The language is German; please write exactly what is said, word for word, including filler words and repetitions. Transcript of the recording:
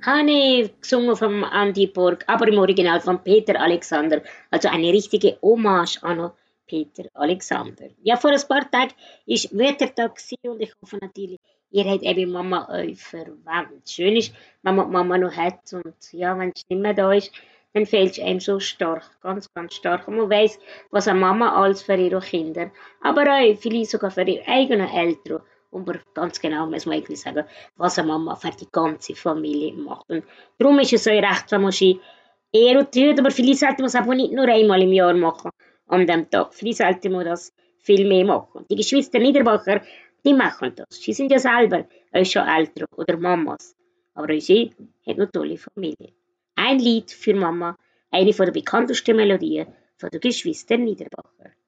habe ich gesungen von Andy Borg, aber im Original von Peter Alexander. Also eine richtige Hommage an Peter Alexander. Ja, vor ein paar Tagen war Wettertag gewesen und ich hoffe natürlich, ihr habt eben Mama euch verwandt. Schön ist, wenn man die Mama noch hat und ja, wenn sie nicht mehr da ist, dann fehlt es einem so stark, ganz, ganz stark. Und man weiss, was eine Mama alles für ihre Kinder, aber auch vielleicht sogar für ihre eigenen Eltern, und man ganz genau muss man eigentlich sagen, was eine Mama für die ganze Familie macht. Und darum ist es so recht, wenn man sie eher und tut, aber vielleicht sollte man es aber nicht nur einmal im Jahr machen, an dem Tag. Vielleicht sollte man das viel mehr machen. Und die Geschwister Niederbacher, die machen das. Sie sind ja selber auch schon Eltern oder Mamas. Aber auch sie hat eine tolle Familie. Ein Lied für Mama, eine von der bekanntesten Melodien von der Geschwister Niederbacher.